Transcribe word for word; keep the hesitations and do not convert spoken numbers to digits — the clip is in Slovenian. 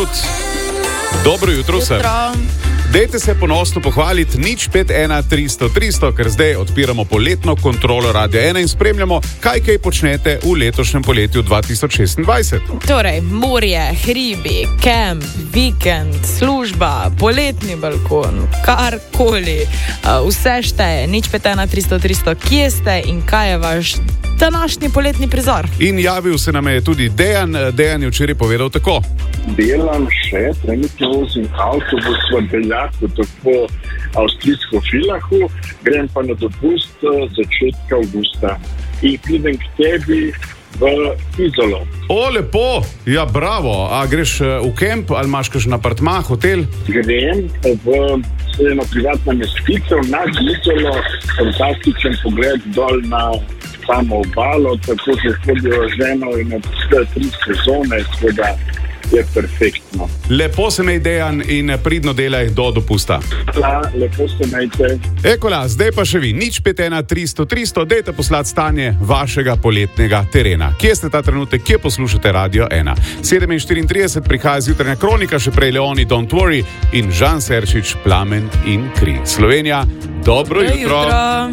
Got. Dobro jutro vsem. Dejte se ponosno pohvaliti nič pet ena tristo tristo, ker zdaj odpiramo poletno kontrolo Radia ena in spremljamo, kaj kaj počnete v letošnjem poletju dva tisoč šestindvajset. Torej, morje, hribi, kemp, vikend, služba, poletni balkon, karkoli, vse šteje. nič pet ena tristo tristo, kje ste in kaj je vaš današnji poletni prizor? In javil se nam je tudi Dejan. Dejan je včeraj povedal tako. Delam še, trenutno vozim avtobus v Beljaku, tako avstrijsko Vilahu, grem pa na dopust začetka avgusta in pridem k tebi v Izolo. O, lepo, ja, bravo. A greš v kemp ali imaš kakšen apartma, hotel? Grem v eno privatno mestitev nad Izolo, fantastičen pogled dol na samo obalo, tako se hodijo ženo in od tri sezone, tako da je perfektno. Lepo se naj, Dejan, in pridno delaj do dopusta. Ja, lepo se najte. Ekola, zdaj pa še vi, nič pet ena tristo tristo, dejte poslati stanje vašega poletnega terena. Kje ste ta trenutek, kje poslušate Radio ena? sedem štiriintrideset prihaja zjutranja kronika, še prej Leoni Don't Worry in Žan Serčič Plamen in kri. Slovenija, dobro jutro. jutro.